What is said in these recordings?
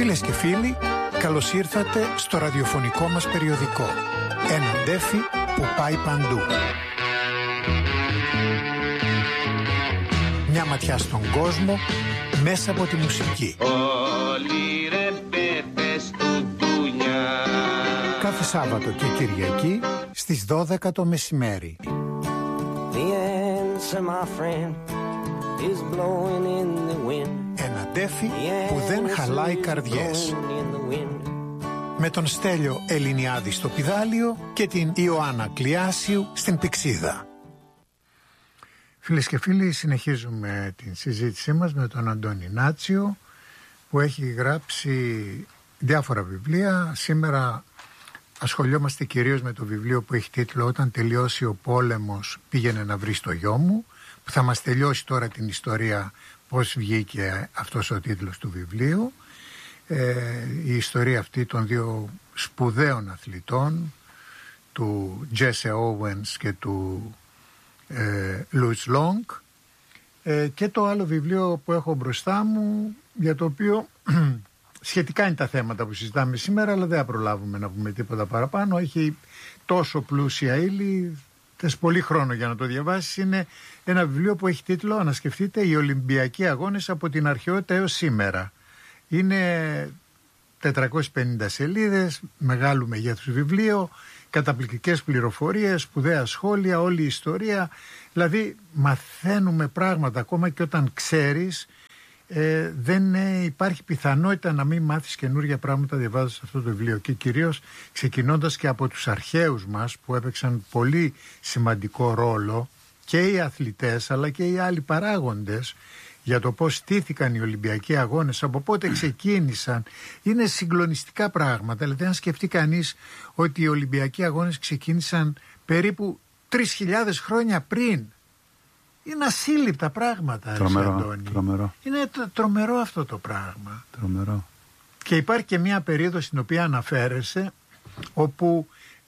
Φίλες και φίλοι, καλώς ήρθατε στο ραδιοφωνικό μας περιοδικό. Ένα ντέφι που πάει παντού. Μια ματιά στον κόσμο μέσα από τη μουσική. Όλοι ρε πέπες του ντουνιά. Κάθε Σάββατο και Κυριακή στις 12 το μεσημέρι. Ένα ντέφι που δεν χαλάει καρδιές. Με τον Στέλιο Ελληνιάδη στο πηδάλιο και την Ιωάννα Κλιάσιου στην πηξίδα. Φίλες και φίλοι, συνεχίζουμε την συζήτησή μας με τον Αντώνη Νάτσιο, που έχει γράψει διάφορα βιβλία. Σήμερα ασχολιόμαστε κυρίως με το βιβλίο που έχει τίτλο «Όταν τελειώσει ο πόλεμος πήγαινε να βρει το γιο μου», που θα μας τελειώσει τώρα την ιστορία πώς βγήκε αυτός ο τίτλος του βιβλίου. Η ιστορία αυτή των δύο σπουδαίων αθλητών, του Τζέσσε Όουενς και του Λουίτς Λόγκ, και το άλλο βιβλίο που έχω μπροστά μου, για το οποίο σχετικά είναι τα θέματα που συζητάμε σήμερα, αλλά δεν θα προλάβουμε να πούμε τίποτα παραπάνω. Έχει τόσο πλούσια ύλη, θες πολύ χρόνο για να το διαβάσεις. Είναι ένα βιβλίο που έχει τίτλο, ανασκεφτείτε, «Οι Ολυμπιακοί Αγώνες από την αρχαιότητα έως σήμερα». Είναι 450 σελίδες, μεγάλου μεγέθους βιβλίο, καταπληκτικές πληροφορίες, σπουδαία σχόλια, όλη η ιστορία. Δηλαδή μαθαίνουμε πράγματα ακόμα και όταν ξέρεις. Δεν υπάρχει πιθανότητα να μην μάθεις καινούργια πράγματα διαβάζοντας αυτό το βιβλίο, και κυρίως ξεκινώντας και από τους αρχαίους μας που έπαιξαν πολύ σημαντικό ρόλο, και οι αθλητές αλλά και οι άλλοι παράγοντες, για το πώς στήθηκαν οι Ολυμπιακοί Αγώνες, από πότε ξεκίνησαν. Είναι συγκλονιστικά πράγματα. Δηλαδή αν σκεφτεί κανείς ότι οι Ολυμπιακοί Αγώνες ξεκίνησαν περίπου 3.000 χρόνια πριν, είναι ασύλληπτα πράγματα. Τρομερό. Είναι τρομερό αυτό το πράγμα. Τρομερό. Και υπάρχει και μια περίοδος στην οποία αναφέρεσαι, όπου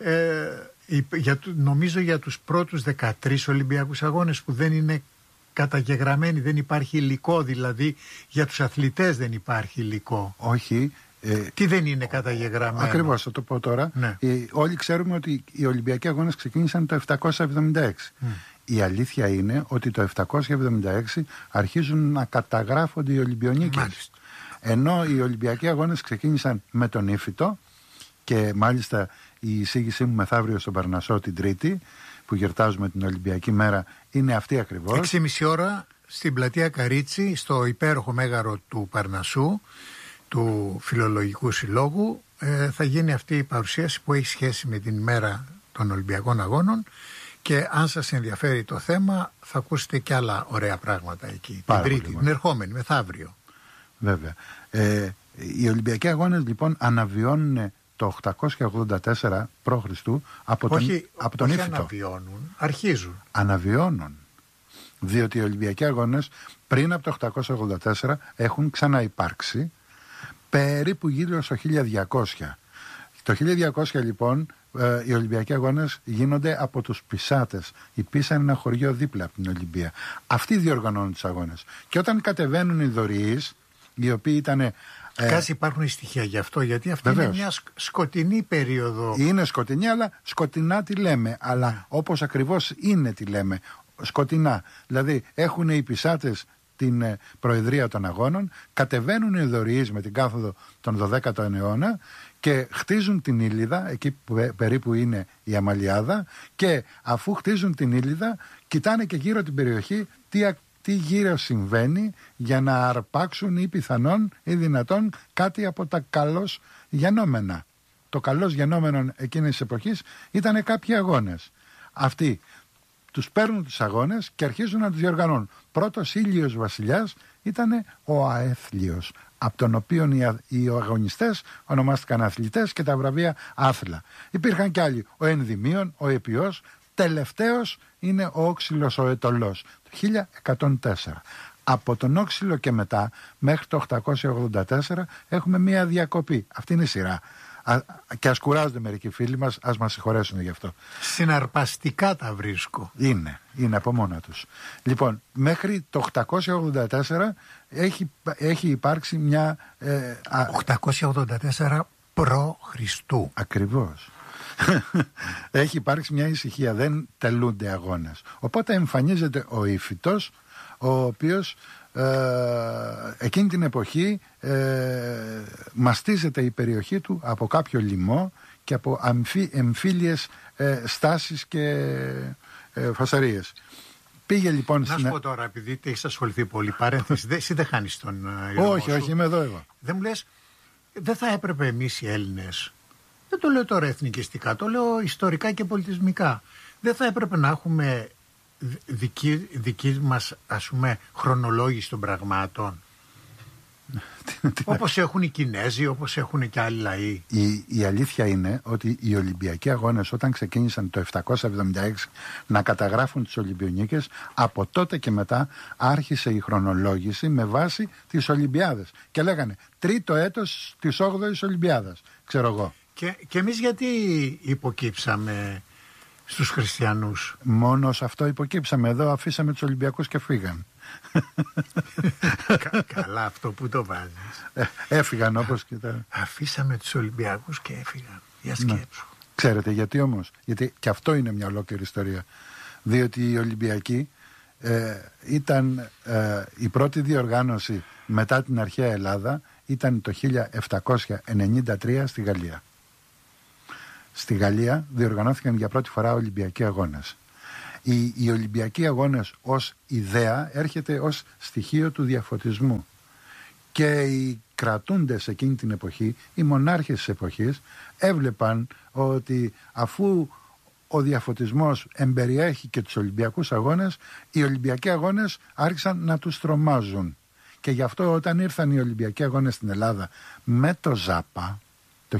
νομίζω για τους πρώτους 13 Ολυμπιακούς Αγώνες που δεν είναι καταγεγραμμένοι, δεν υπάρχει υλικό, δηλαδή για τους αθλητές δεν υπάρχει υλικό. Όχι. Τι δεν είναι καταγεγραμμένο? Ακριβώς, θα το πω τώρα. Ναι. Όλοι ξέρουμε ότι οι Ολυμπιακοί Αγώνες ξεκίνησαν το 776. Η αλήθεια είναι ότι το 776 αρχίζουν να καταγράφονται οι Ολυμπιονίκες. Μάλιστα. Ενώ οι Ολυμπιακοί Αγώνες ξεκίνησαν με τον Ήφιτο, και μάλιστα η εισήγησή μου μεθαύριο στον Παρνασσό την Τρίτη, που γιορτάζουμε την Ολυμπιακή Μέρα, είναι αυτή ακριβώς. 6.30 ώρα στην πλατεία Καρίτσι, στο υπέροχο μέγαρο του Παρνασσού, του Φιλολογικού Συλλόγου, θα γίνει αυτή η παρουσίαση που έχει σχέση με την ημέρα των Ολυμπιακών Αγώνων. Και αν σας ενδιαφέρει το θέμα, θα ακούσετε και άλλα ωραία πράγματα εκεί. Την Τρίτη, την ερχόμενη, μεθαύριο. Βέβαια. Οι Ολυμπιακοί Αγώνες λοιπόν αναβιώνουν το 884 π.Χ. από τον Ήφιτο. Όχι αναβιώνουν, αρχίζουν. Αναβιώνουν. Διότι οι Ολυμπιακοί Αγώνες πριν από το 884 έχουν ξαναυπάρξει περίπου γύρω στο 1200. Το 1200 λοιπόν οι Ολυμπιακοί Αγώνες γίνονται από τους Πισάτες. Η Πίσα είναι ένα χωριό δίπλα από την Ολυμπία. Αυτοί διοργανώνουν τους αγώνες. Και όταν κατεβαίνουν οι δωρεείς, οι οποίοι ήταν... Κάση υπάρχουν στοιχεία γι' αυτό, γιατί αυτή είναι μια σκοτεινή περίοδο. Είναι σκοτεινή, αλλά σκοτεινά τη λέμε. Αλλά όπως ακριβώς είναι τη λέμε. Σκοτεινά. Δηλαδή έχουν οι Πισάτες την προεδρία των αγώνων, κατεβαίνουν οι δωρεείς με την κάθοδο τον 12ο αιώνα και χτίζουν την Ήλιδα, εκεί που περίπου είναι η Αμαλιάδα, και αφού χτίζουν την Ήλιδα κοιτάνε και γύρω την περιοχή τι γύρω συμβαίνει, για να αρπάξουν ή πιθανόν ή δυνατόν κάτι από τα καλώς γεννόμενα. Το καλώς γεννόμενο εκείνης της εποχής ήταν κάποιοι αγώνες. Αυτοί τους παίρνουν τους αγώνες και αρχίζουν να τους διοργανώνουν. Πρώτος ήλιος βασιλιάς ήταν ο Αέθλιος, από τον οποίο οι αγωνιστές ονομάστηκαν αθλητές και τα βραβεία άθλα. Υπήρχαν κι άλλοι, ο Ενδημίων, ο Επιός, τελευταίος είναι ο Όξυλος ο Ετωλός, το 1104. Από τον Όξυλο και μετά, μέχρι το 884, έχουμε μία διακοπή. Αυτή είναι η σειρά. Και ας κουράζονται μερικοί φίλοι μας, ας μας συγχωρέσουν γι' αυτό. Συναρπαστικά τα βρίσκω. Είναι από μόνα τους. Λοιπόν, μέχρι το 884 έχει υπάρξει μια... 884 π.Χ. Ακριβώς. Έχει υπάρξει μια ησυχία, δεν τελούνται αγώνες. Οπότε εμφανίζεται ο Ήφητος, ο οποίος εκείνη την εποχή μαστίζεται η περιοχή του από κάποιο λοιμό και από εμφύλιες στάσεις και φασαρίες. Πήγε λοιπόν να σου πω τώρα, επειδή έχεις ασχοληθεί πολύ, παρένθεση, εσύ δεν χάνεις τον όχι, είμαι εδώ εγώ. Δεν μου λες, δεν θα έπρεπε εμείς οι Έλληνες, δεν το λέω τώρα εθνικιστικά, το λέω ιστορικά και πολιτισμικά, δεν θα έπρεπε να έχουμε δική μας, ας πούμε, χρονολόγηση των πραγμάτων? Όπως έχουν οι Κινέζοι, όπως έχουν και άλλοι λαοί. Η αλήθεια είναι ότι οι Ολυμπιακοί Αγώνες, όταν ξεκίνησαν το 776 να καταγράφουν τις Ολυμπιονίκες, από τότε και μετά άρχισε η χρονολόγηση με βάση τις Ολυμπιάδες. Και λέγανε τρίτο έτος της 8ης Ολυμπιάδας, ξέρω εγώ. Και εμείς γιατί υποκύψαμε στους χριστιανούς? Μόνο σε αυτό υποκύψαμε. Εδώ αφήσαμε τους Ολυμπιακούς και φύγαν. Καλά, αυτό που το βάζεις. Έφυγαν όπως και τα... Αφήσαμε τους Ολυμπιακούς και έφυγαν. Για σκέψου. Ξέρετε γιατί όμως? Γιατί και αυτό είναι μια ολόκληρη ιστορία. Διότι οι Ολυμπιακοί ήταν η πρώτη διοργάνωση μετά την αρχαία Ελλάδα, ήταν το 1793 στη Γαλλία. Στη Γαλλία διοργανώθηκαν για πρώτη φορά Ολυμπιακοί Αγώνες. Οι Ολυμπιακοί Αγώνες ως ιδέα έρχεται ως στοιχείο του διαφωτισμού. Και οι κρατούντες εκείνη την εποχή, οι μονάρχες της εποχής, έβλεπαν ότι αφού ο διαφωτισμός εμπεριέχει και τους Ολυμπιακούς Αγώνες, οι Ολυμπιακοί Αγώνες άρχισαν να τους τρομάζουν. Και γι' αυτό όταν ήρθαν οι Ολυμπιακοί Αγώνες στην Ελλάδα με το Ζάπα το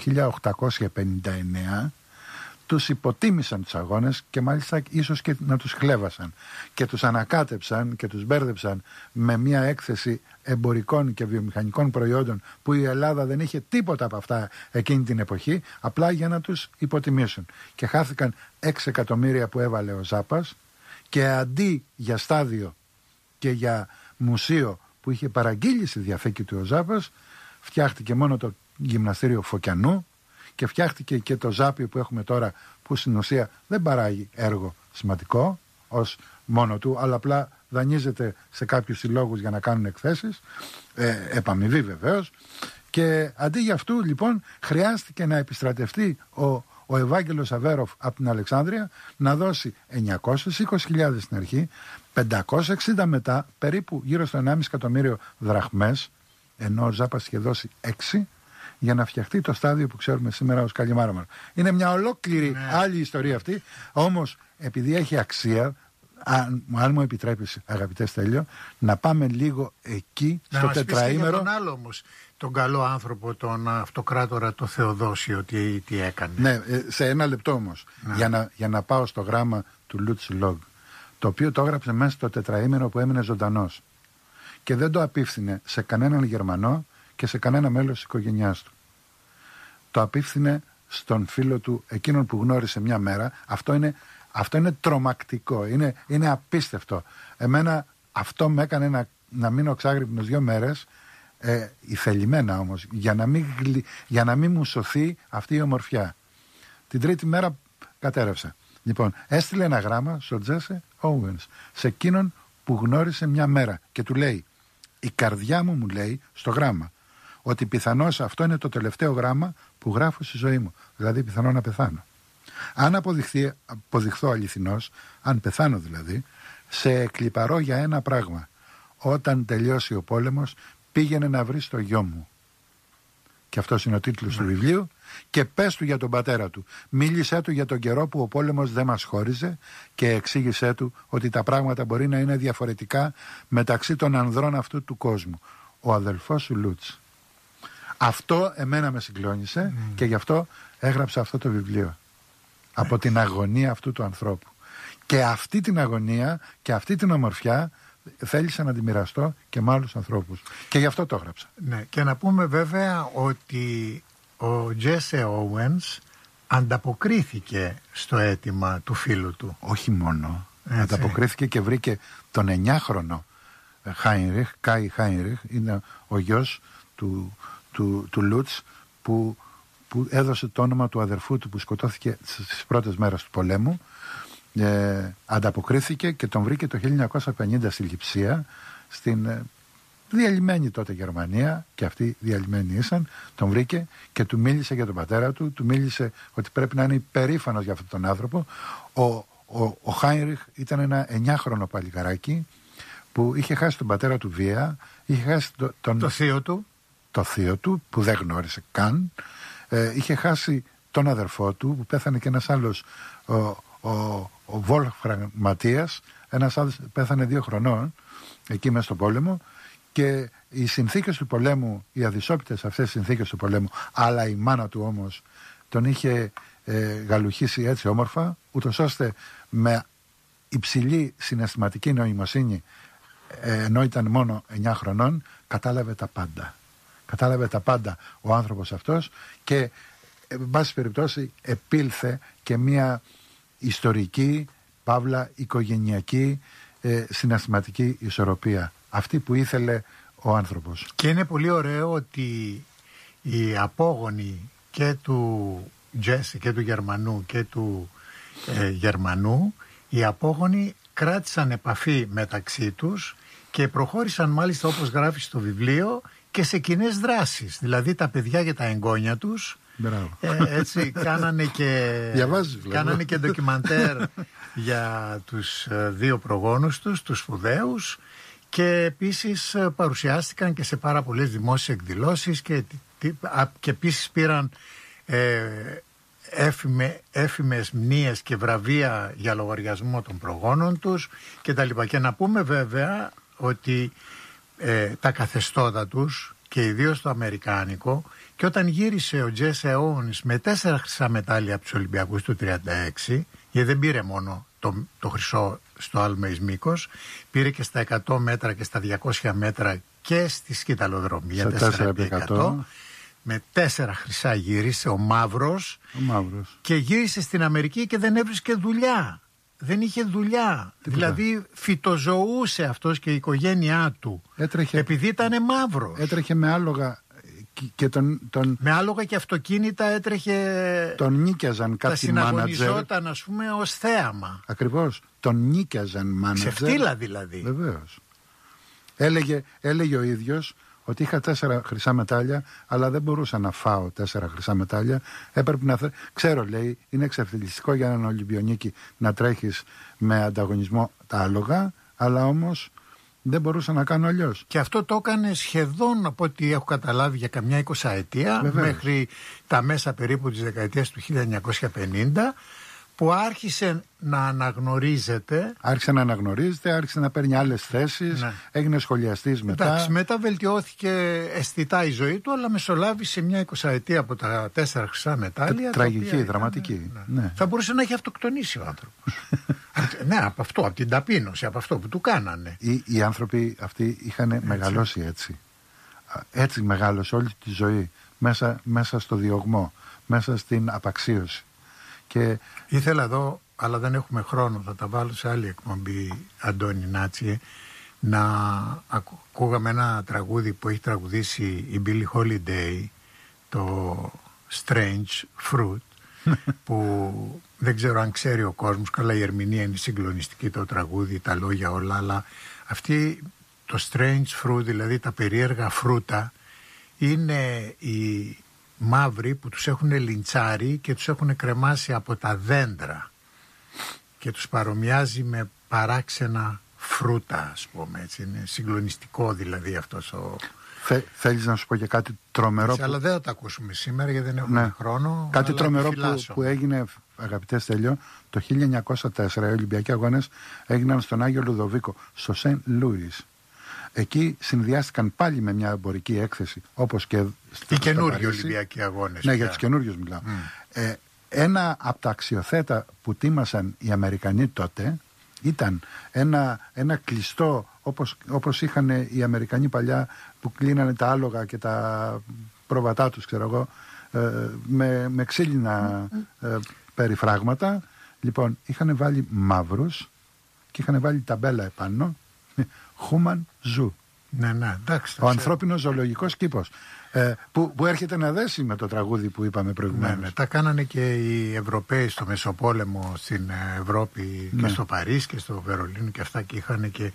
1859, τους υποτίμησαν τους αγώνες και μάλιστα ίσως και να τους χλέβασαν και τους ανακάτεψαν και τους μπέρδεψαν με μια έκθεση εμπορικών και βιομηχανικών προϊόντων που η Ελλάδα δεν είχε τίποτα από αυτά εκείνη την εποχή, απλά για να τους υποτιμήσουν. Και χάθηκαν 6 εκατομμύρια που έβαλε ο Ζάπας, και αντί για στάδιο και για μουσείο που είχε παραγγείλει στη διαθήκη του ο Ζάπας, φτιάχτηκε μόνο το γυμναστήριο Φωκιανού και φτιάχτηκε και το Ζάπιο που έχουμε τώρα, που στην ουσία δεν παράγει έργο σημαντικό ως μόνο του, αλλά απλά δανείζεται σε κάποιους συλλόγους για να κάνουν εκθέσεις, επαμοιβή βεβαίως. Και αντί για αυτού λοιπόν χρειάστηκε να επιστρατευτεί ο Ευάγγελος Αβέροφ από την Αλεξάνδρεια, να δώσει 920.000 στην αρχή, 560 μετά, περίπου γύρω στο 1,5 εκατομμύριο δραχμές, ενώ ο Ζάπας είχε δώσει 6, για να φτιαχτεί το στάδιο που ξέρουμε σήμερα ως Καλιμάρμαρο. Είναι μια ολόκληρη άλλη ιστορία αυτή, όμως επειδή έχει αξία, αν μου επιτρέπεις αγαπητέ Στέλιο, να πάμε λίγο εκεί στο τετραήμερο. Να τον άλλο όμως, τον καλό άνθρωπο, τον αυτοκράτορα, το Θεοδόσιο, τι έκανε. Ναι, σε ένα λεπτό όμως, για να πάω στο γράμμα του Λούτς Λόγ, το οποίο το έγραψε μέσα στο τετραήμερο που έμεινε ζωντανός και δεν το απίφθινε σε κανέναν Γερμανό και σε κανένα μέλος της οικογένειάς του. Το απίφθινε στον φίλο του, εκείνον που γνώρισε μια μέρα. Αυτό είναι τρομακτικό, είναι απίστευτο. Εμένα αυτό με έκανε να μείνω ξάγρυπνος 2 μέρες, ηθελημένα όμως, για να μην μου σωθεί αυτή η ομορφιά. Την τρίτη μέρα κατέρευσα. Λοιπόν, έστειλε ένα γράμμα στο Τζέσσε Όουενς, σε εκείνον που γνώρισε μια μέρα, και του λέει: η καρδιά μου λέει στο γράμμα ότι πιθανώς αυτό είναι το τελευταίο γράμμα που γράφω στη ζωή μου, δηλαδή πιθανό να πεθάνω. Αν αποδειχθώ αληθινός, αν πεθάνω δηλαδή, σε κλιπαρώ για ένα πράγμα: όταν τελειώσει ο πόλεμος, πήγαινε να βρεις το γιο μου. Και αυτός είναι ο τίτλος του βιβλίου. Και πες του για τον πατέρα του. Μίλησέ του για τον καιρό που ο πόλεμος δεν μας χώριζε και εξήγησέ του ότι τα πράγματα μπορεί να είναι διαφορετικά μεταξύ των ανδρών αυτού του κόσμου. Ο αδελφός σου Λούτς. Αυτό εμένα με συγκλώνησε και γι' αυτό έγραψα αυτό το βιβλίο. Από την αγωνία αυτού του ανθρώπου. Και αυτή την αγωνία και αυτή την ομορφιά θέλησα να τη μοιραστώ και με άλλους ανθρώπους. Και γι' αυτό το έγραψα. Ναι, και να πούμε βέβαια ότι ο Τζέσε Όουενς ανταποκρίθηκε στο αίτημα του φίλου του. Όχι μόνο. Ανταποκρίθηκε και βρήκε τον 9χρονο Χάινριχ, Κάι Χάινριχ, είναι ο γιος του Λούτς που έδωσε το όνομα του αδερφού του που σκοτώθηκε στις πρώτες μέρες του πολέμου. Ανταποκρίθηκε και τον βρήκε το 1950 στη Λειψία, στην διαλυμένη τότε Γερμανία, και αυτοί διαλυμένοι ήσαν. Τον βρήκε και του μίλησε για τον πατέρα του μίλησε ότι πρέπει να είναι υπερήφανος για αυτόν τον άνθρωπο. Ο Χάινριχ ήταν ένα 9χρονο παλικαράκι που είχε χάσει τον πατέρα του βία, είχε χάσει το θείο του που δεν γνώρισε καν, είχε χάσει τον αδερφό του που πέθανε, και ένας άλλος, ο Βόλφρανγκ Ματίας, ένας άλλος πέθανε 2 χρονών εκεί μέσα στον πόλεμο. Και οι συνθήκες του πολέμου, οι αδυσόπιτες αυτές συνθήκες του πολέμου, αλλά η μάνα του όμως τον είχε γαλουχίσει έτσι όμορφα, ούτως ώστε με υψηλή συναισθηματική νοημοσύνη, ενώ ήταν μόνο 9 χρονών, κατάλαβε τα πάντα. Κατάλαβε τα πάντα ο άνθρωπος αυτός και, εν πάση περιπτώσει, επήλθε και μια ιστορική, παύλα οικογενειακή, συναισθηματική ισορροπία. Αυτή που ήθελε ο άνθρωπος. Και είναι πολύ ωραίο ότι οι απόγονοι και του Τζέσι και του Γερμανού και του Γερμανού, οι απόγονοι κράτησαν επαφή μεταξύ τους και προχώρησαν μάλιστα, όπως γράφει στο βιβλίο, και σε κοινές δράσεις. Δηλαδή τα παιδιά και τα εγγόνια τους έτσι κάνανε και ντοκιμαντέρ για τους 2 προγόνους τους σπουδαίους, και επίσης παρουσιάστηκαν και σε πάρα πολλές δημόσιες εκδηλώσεις και επίσης πήραν έφημες μνήες και βραβεία για λογαριασμό των προγόνων τους κτλ. Και να πούμε βέβαια ότι τα καθεστώτα τους, και ιδίως το αμερικάνικο, και όταν γύρισε ο Τζέσε Όουενς με 4 χρυσά μετάλλια από τους Ολυμπιακούς του 1936, γιατί δεν πήρε μόνο το χρυσό στο άλμα εις μήκος, πήρε και στα 100 μέτρα και στα 200 μέτρα και στη σκηταλοδρομία 4x100, με 4 χρυσά γύρισε ο μαύρος, και γύρισε στην Αμερική και δεν έβρισκε δουλειά. Δεν είχε δουλειά. Δηλαδή φυτοζωούσε αυτός και η οικογένειά του. Επειδή ήταν μαύρος. Έτρεχε με άλογα και με άλογα και αυτοκίνητα έτρεχε. Τον νίκιαζαν κάποιοι μάνατζερ. Τα συναγωνιζόταν, ας πούμε, ως θέαμα. Ακριβώς. Τον νίκιαζαν μάνατζερ. Ξεφτύλα δηλαδή. Βεβαίως. Έλεγε ο ίδιος ότι είχα 4 χρυσά μετάλλια, αλλά δεν μπορούσα να φάω 4 χρυσά μετάλλια. Έπρεπε να. Ξέρω, λέει, είναι εξευθυλιστικό για έναν Ολυμπιονίκη να τρέχεις με ανταγωνισμό τα άλογα, αλλά όμως δεν μπορούσα να κάνω αλλιώς. Και αυτό το έκανε σχεδόν, από ό,τι έχω καταλάβει, για καμιά 20 ετία, μέχρι τα μέσα περίπου της δεκαετίας του 1950, που άρχισε να αναγνωρίζεται. Άρχισε να παίρνει άλλες θέσεις, ναι. Έγινε σχολιαστής μετά. Εντάξει, μετά βελτιώθηκε αισθητά η ζωή του, αλλά μεσολάβησε μια 20 ετία από τα 4 χρυσά μετάλλια. Τραγική, δραματική. Ναι. Θα μπορούσε να έχει αυτοκτονήσει ο άνθρωπος. Ναι, από την ταπείνωση, από αυτό που του κάνανε. Οι άνθρωποι αυτοί είχαν μεγαλώσει έτσι. Έτσι μεγάλωσε όλη τη ζωή. Μέσα στο διωγμό, μέσα στην απαξίωση. Και ήθελα εδώ, αλλά δεν έχουμε χρόνο, θα τα βάλω σε άλλη εκπομπή, Αντώνη Νάτσιε, να ακούγαμε ένα τραγούδι που έχει τραγουδήσει η Billie Holiday, το Strange Fruit, που δεν ξέρω αν ξέρει ο κόσμος, καλά η ερμηνεία είναι συγκλονιστική, το τραγούδι, τα λόγια όλα, αλλά αυτή το Strange Fruit, δηλαδή τα περίεργα φρούτα, είναι η μαύροι που τους έχουν λιντσάρει και τους έχουν κρεμάσει από τα δέντρα και τους παρομοιάζει με παράξενα φρούτα, ας πούμε, έτσι. Είναι συγκλονιστικό δηλαδή αυτός ο... Θέλεις να σου πω και κάτι τρομερό αλλά δεν θα το ακούσουμε σήμερα γιατί δεν έχουμε χρόνο. Κάτι τρομερό που έγινε, αγαπητέ Στέλιο, το 1904 οι Ολυμπιακοί Αγώνες έγιναν στον Άγιο Λουδοβίκο, στο Σεν Λούις. Εκεί συνδυάστηκαν πάλι με μια εμπορική έκθεση, όπως και οι καινούργιοι Ολυμπιακοί Αγώνες. Ναι, για τους καινούργιους μιλάω. Ένα από τα αξιοθέτα που τίμασαν οι Αμερικανοί τότε ήταν ένα κλειστό, όπως είχαν οι Αμερικανοί παλιά που κλείνανε τα άλογα και τα πρόβατά τους, ξέρω εγώ, με ξύλινα περιφράγματα. Λοιπόν, είχαν βάλει μαύρους και είχαν βάλει ταμπέλα επάνω, Χούμαν Ζου. Ναι, εντάξει. Ο ανθρώπινος ζωολογικός κήπος, που έρχεται να δέσει με το τραγούδι που είπαμε προηγουμένως. Ναι, τα κάνανε και οι Ευρωπαίοι στο Μεσοπόλεμο στην Ευρώπη, και στο Παρίσι και στο Βερολίνο και αυτά, και είχαν και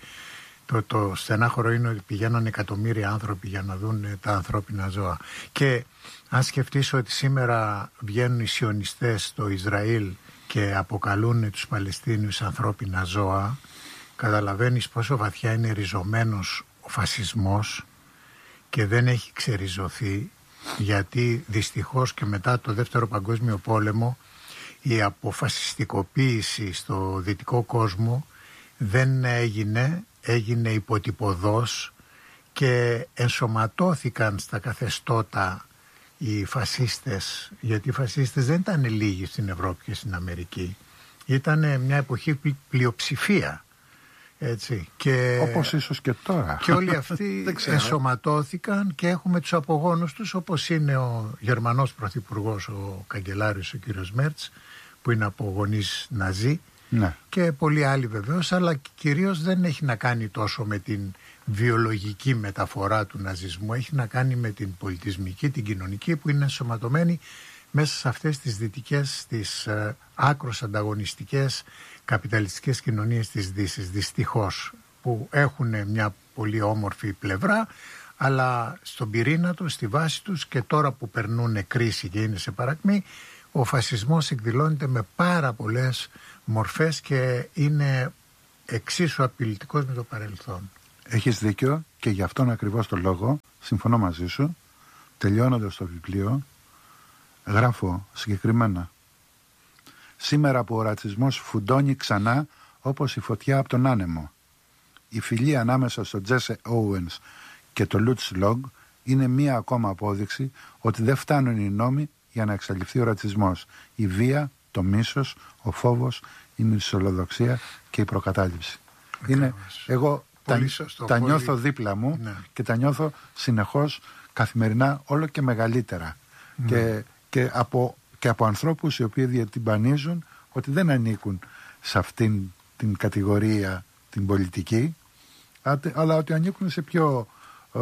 το στενάχωρο είναι ότι πηγαίνανε εκατομμύρια άνθρωποι για να δουν τα ανθρώπινα ζώα. Και αν σκεφτείς ότι σήμερα βγαίνουν οι σιωνιστές στο Ισραήλ και αποκαλούν τους Παλαιστίνιους ανθρώπινα ζώα, καταλαβαίνεις πόσο βαθιά είναι ριζωμένος ο φασισμός και δεν έχει ξεριζωθεί, γιατί δυστυχώς και μετά το Δεύτερο Παγκόσμιο Πόλεμο η αποφασιστικοποίηση στο δυτικό κόσμο δεν έγινε υποτυπωδώς και ενσωματώθηκαν στα καθεστώτα οι φασίστες, γιατί οι φασίστες δεν ήταν λίγοι στην Ευρώπη και στην Αμερική, ήταν μια εποχή πλειοψηφία, έτσι, και όπως ίσως και τώρα. Και όλοι αυτοί ενσωματώθηκαν και έχουμε τους απογόνους τους, όπως είναι ο Γερμανός Πρωθυπουργός, ο καγκελάριος, ο κύριος Μέρτς, που είναι από γονείς Ναζί. Ναι. Και πολλοί άλλοι βεβαίως, αλλά κυρίως δεν έχει να κάνει τόσο με την βιολογική μεταφορά του ναζισμού, έχει να κάνει με την πολιτισμική, την κοινωνική, που είναι ενσωματωμένη μέσα σε αυτές τις δυτικές, τις άκρως ανταγωνιστικές καπιταλιστικές κοινωνίες της Δύσης, δυστυχώς, που έχουν μια πολύ όμορφη πλευρά, αλλά στον πυρήνα τους, στη βάση τους, και τώρα που περνούν κρίση και είναι σε παρακμή, ο φασισμός εκδηλώνεται με πάρα πολλές μορφές και είναι εξίσου απειλητικός με το παρελθόν. Έχεις δίκιο, και γι' αυτόν ακριβώς το λόγο συμφωνώ μαζί σου. Τελειώνοντας το βιβλίο, γράφω συγκεκριμένα: σήμερα που ο ρατσισμός φουντώνει ξανά όπως η φωτιά από τον άνεμο, η φιλία ανάμεσα στο Τζέσε Όουενς και το Λούτς Λόγκ είναι μία ακόμα απόδειξη ότι δεν φτάνουν οι νόμοι για να εξαλειφθεί ο ρατσισμός, η βία, το μίσος, ο φόβος, η μισολοδοξία και η προκατάληψη. Είναι, εγώ τα νιώθω δίπλα μου, ναι, και τα νιώθω συνεχώς, καθημερινά, όλο και μεγαλύτερα, ναι, και από ανθρώπους οι οποίοι διατυμπανίζουν ότι δεν ανήκουν σε αυτήν την κατηγορία την πολιτική, αλλά ότι ανήκουν σε πιο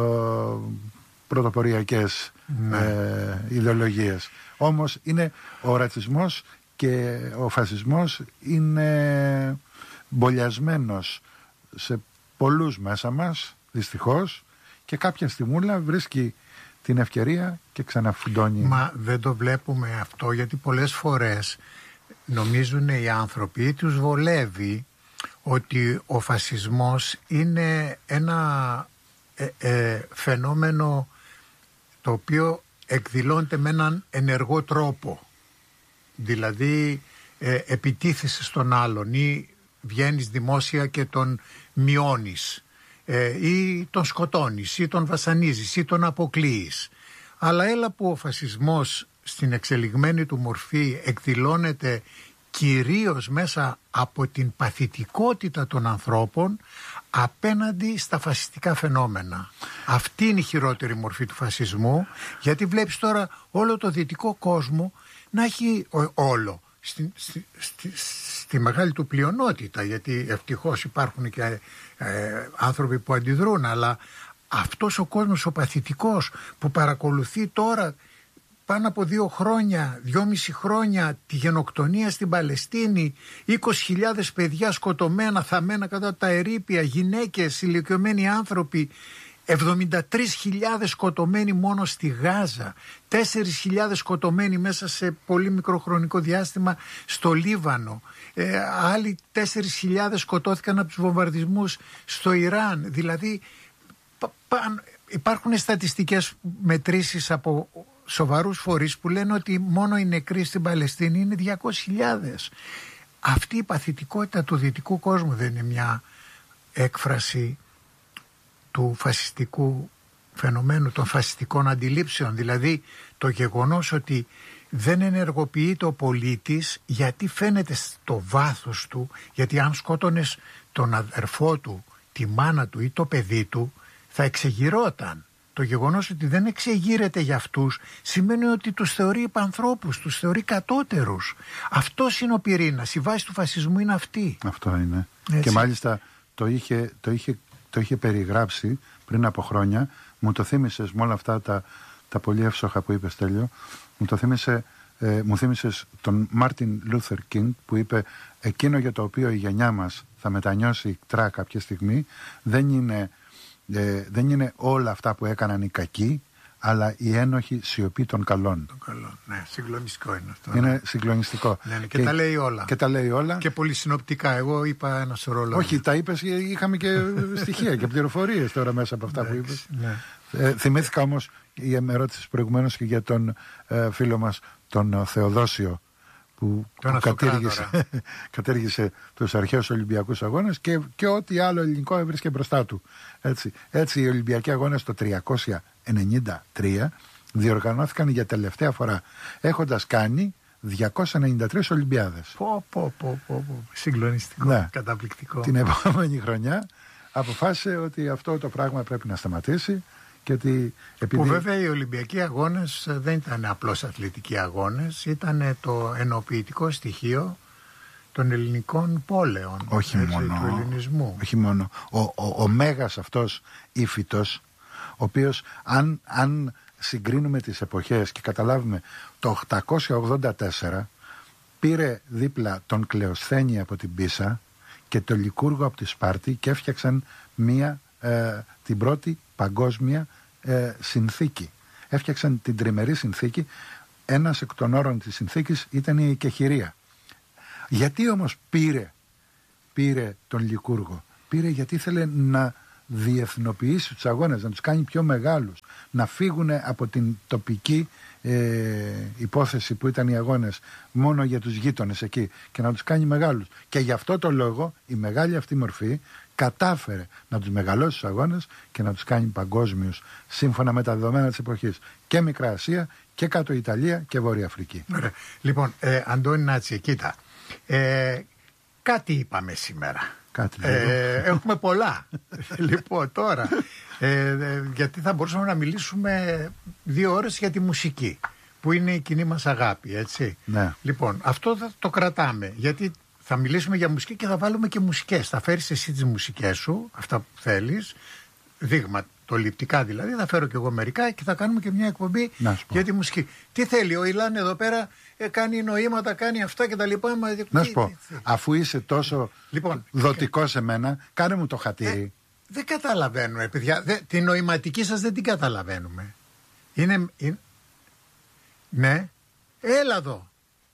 πρωτοποριακές, ναι, ιδεολογίες. Όμως είναι ο ρατσισμός και ο φασισμός είναι μπολιασμένος σε πολλούς μέσα μας, δυστυχώς, και κάποια στιγμούλα βρίσκει την ευκαιρία και ξαναφουντώνει. Μα δεν το βλέπουμε αυτό, γιατί πολλές φορές νομίζουν οι άνθρωποι, τους βολεύει, ότι ο φασισμός είναι ένα φαινόμενο το οποίο εκδηλώνεται με έναν ενεργό τρόπο. Δηλαδή επιτίθεσαι στον άλλον ή βγαίνεις δημόσια και τον μειώνεις, ή τον σκοτώνεις ή τον βασανίζεις ή τον αποκλείεις. Αλλά έλα που ο φασισμός στην εξελιγμένη του μορφή εκδηλώνεται κυρίως μέσα από την παθητικότητα των ανθρώπων απέναντι στα φασιστικά φαινόμενα. Αυτή είναι η χειρότερη μορφή του φασισμού, γιατί βλέπεις τώρα όλο το δυτικό κόσμο να έχει όλο στη μεγάλη του πλειονότητα, γιατί ευτυχώς υπάρχουν και άνθρωποι που αντιδρούν, αλλά αυτός ο κόσμος ο παθητικός που παρακολουθεί τώρα πάνω από 2 χρόνια, 2,5 χρόνια τη γενοκτονία στην Παλαιστίνη, 20.000 παιδιά σκοτωμένα, θαμμένα κατά τα ερείπια, γυναίκες, ηλικιωμένοι άνθρωποι, 73.000 σκοτωμένοι μόνο στη Γάζα, 4.000 σκοτωμένοι μέσα σε πολύ μικρό χρονικό διάστημα στο Λίβανο, άλλοι 4.000 σκοτώθηκαν από τους βομβαρδισμούς στο Ιράν. Δηλαδή υπάρχουν στατιστικές μετρήσεις από σοβαρούς φορείς που λένε ότι μόνο οι νεκροί στην Παλαιστίνη είναι 200.000. Αυτή η παθητικότητα του δυτικού κόσμου δεν είναι μια έκφραση του φασιστικού φαινομένου, των φασιστικών αντιλήψεων? Δηλαδή το γεγονός ότι δεν ενεργοποιείται ο πολίτης, γιατί φαίνεται στο βάθος του, γιατί αν σκότωνες τον αδερφό του, τη μάνα του ή το παιδί του, θα εξεγειρώταν. το γεγονός ότι δεν εξεγείρεται για αυτούς σημαίνει ότι τους θεωρεί υπανθρώπους, τους θεωρεί κατώτερους. Αυτός είναι ο πυρήνας. Η βάση του φασισμού είναι αυτή. Αυτό είναι. Έτσι. Και μάλιστα το είχε περιγράψει πριν από χρόνια. Μου το θύμισες με όλα αυτά τα πολύ εύσοχα που είπες, Στέλιο. Μου θύμισες τον Μάρτιν Λούθερ Κίνγκ, που είπε εκείνο για το οποίο η γενιά μας θα μετανιώσει κτρά κάποια στιγμή δεν είναι όλα αυτά που έκαναν οι κακοί, αλλά η ένοχη σιωπή των καλών. Ναι, συγκλονιστικό είναι αυτό. Είναι συγκλονιστικό. Ναι, και τα λέει όλα. Και τα λέει όλα. Και πολύ συνοπτικά. Εγώ είπα ένα σωρό λόγια. Όχι, τα είπες, είχαμε και στοιχεία και πληροφορίες τώρα μέσα από αυτά που είπες. Ναι. Θυμήθηκα όμως, με ρώτησες προηγουμένως και για τον φίλο μας τον Θεοδόσιο, που κατήργησε τους αρχαίους Ολυμπιακούς Αγώνες και ό,τι άλλο ελληνικό έβρισκε μπροστά του. Έτσι οι Ολυμπιακοί Αγώνες το 393 διοργανώθηκαν για τελευταία φορά, έχοντας κάνει 293 Ολυμπιάδες. Συγκλονιστικό, ναι. Καταπληκτικό. Την επόμενη χρονιά αποφάσισε ότι αυτό το πράγμα πρέπει να σταματήσει. Που βέβαια οι Ολυμπιακοί Αγώνες δεν ήταν απλώς αθλητικοί αγώνες, ήταν το ενοποιητικό στοιχείο των ελληνικών πόλεων. Όχι μόνο. Του ελληνισμού. Όχι μόνο. Ο μέγας αυτός ύφητος, ο οποίος αν συγκρίνουμε τις εποχές και καταλάβουμε το 884 πήρε δίπλα τον Κλεοσθένη από την Πίσα και το Λικούργο από τη Σπάρτη και έφτιαξαν την πρώτη παγκόσμια συνθήκη. Έφτιαξαν την τριμερή συνθήκη. Ένας εκ των όρων της συνθήκης ήταν η εκεχηρία. Γιατί όμως πήρε τον Λικούργο? Πήρε γιατί ήθελε να διεθνοποιήσει τους αγώνες, να τους κάνει πιο μεγάλους, να φύγουν από την τοπική υπόθεση που ήταν οι αγώνες μόνο για τους γείτονες εκεί και να τους κάνει μεγάλους. Και γι' αυτό το λόγο η μεγάλη αυτή μορφή κατάφερε να τους μεγαλώσει τους αγώνες και να τους κάνει παγκόσμιους σύμφωνα με τα δεδομένα της εποχής. Και Μικρά Ασία και Κάτω Ιταλία και Βόρεια Αφρική. Ωραία. Λοιπόν, Αντώνη Νάτσι, κοίτα, κάτι είπαμε σήμερα. Έχουμε πολλά. Λοιπόν, τώρα γιατί θα μπορούσαμε να μιλήσουμε 2 ώρες για τη μουσική, που είναι η κοινή μας αγάπη, έτσι. Ναι. Λοιπόν, αυτό θα το κρατάμε, γιατί θα μιλήσουμε για μουσική και θα βάλουμε και μουσικές. Θα φέρεις εσύ τις μουσικές σου, αυτά που θέλεις, δείγματοληπτικά δηλαδή, θα φέρω και εγώ μερικά και θα κάνουμε και μια εκπομπή για τη μουσική. Τι θέλει, ο Ιλάν εδώ πέρα κάνει νοήματα, κάνει αυτά και τα λοιπά. Να σου πω, αφού είσαι τόσο δοτικός σε μένα, κάνε μου το χατήρι. Δεν καταλαβαίνουμε, παιδιά. Την νοηματική σας δεν την καταλαβαίνουμε. Ναι, έλα εδώ.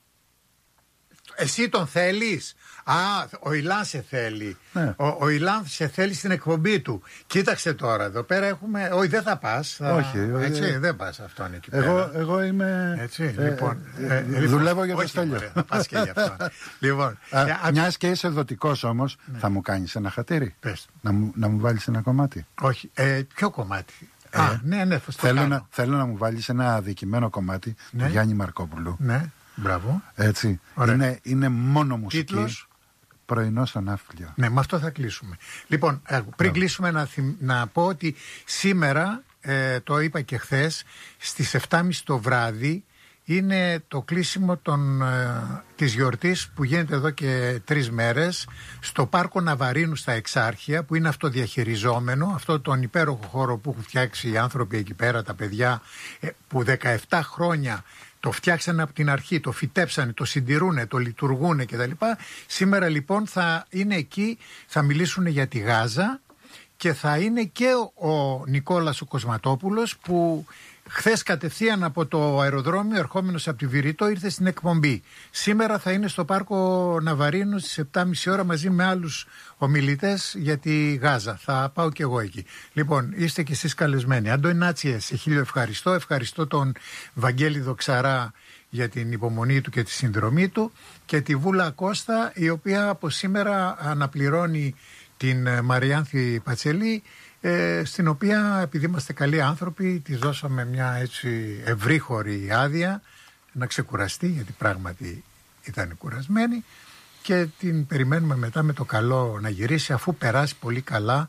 Εσύ τον θέλεις? Ο Ιλάν σε θέλει. Ναι. Ο Ιλάν σε θέλει στην εκπομπή του. Κοίταξε τώρα, εδώ πέρα έχουμε. Όχι, δεν θα πας. Όχι, έτσι, δεν πας αυτόν εκεί πέρα. Εγώ είμαι. Έτσι, λοιπόν. Δουλεύω για το Στέλιο. Θα πας και γι' αυτό. Λοιπόν, μιας και είσαι δοτικός όμως, θα μου κάνεις ένα χατήρι? Πες. Να μου βάλεις ένα κομμάτι? Όχι. Ποιο κομμάτι? Ναι, θέλω να μου βάλεις ένα αδικημένο κομμάτι του Γιάννη Μαρκόπουλου. Ναι. Μπράβο. Έτσι. Είναι μόνο μουσική. Τίτλος? Πρωινό στο Ναύπλιο. Ναι, με αυτό θα κλείσουμε. Λοιπόν, πριν κλείσουμε να πω ότι σήμερα, το είπα και χθες, στις 7.30 το βράδυ είναι το κλείσιμο της γιορτής που γίνεται εδώ και 3 μέρες στο Πάρκο Ναβαρίνου στα Εξάρχεια, που είναι αυτοδιαχειριζόμενο, αυτό τον υπέροχο χώρο που έχουν φτιάξει οι άνθρωποι εκεί πέρα, τα παιδιά που 17 χρόνια το φτιάξανε από την αρχή, το φυτέψανε, το συντηρούνε, το λειτουργούνε κτλ. Σήμερα λοιπόν θα είναι εκεί, θα μιλήσουν για τη Γάζα και θα είναι και ο Νικόλας ο Κοσματόπουλος, που χθες κατευθείαν από το αεροδρόμιο, ερχόμενος από τη Βηρητό, ήρθε στην εκπομπή. Σήμερα θα είναι στο Πάρκο Ναβαρίνου στις 7.30 ώρα μαζί με άλλους ομιλητές για τη Γάζα. Θα πάω και εγώ εκεί. Λοιπόν, είστε και εσείς καλεσμένοι. Αντώνη Νάτσι, σε χίλιο ευχαριστώ. Ευχαριστώ τον Βαγγέλη Δοξαρά για την υπομονή του και τη συνδρομή του, και τη Βούλα Κώστα, η οποία από σήμερα αναπληρώνει την Μαριάνθη Πατσελή, στην οποία, επειδή είμαστε καλοί άνθρωποι, της δώσαμε μια έτσι ευρύχωρη άδεια να ξεκουραστεί, γιατί πράγματι ήταν κουρασμένη, και την περιμένουμε μετά με το καλό να γυρίσει, αφού περάσει πολύ καλά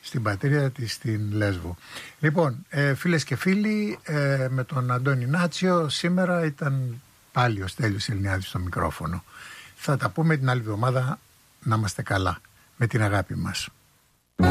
Στην πατρίδα της, στην Λέσβο. Λοιπόν, φίλες και φίλοι, με τον Αντώνη Νάτσιο σήμερα ήταν πάλι ο Στέλιος Ελληνιάδης στο μικρόφωνο. Θα τα πούμε την άλλη εβδομάδα, να είμαστε καλά, με την αγάπη μας.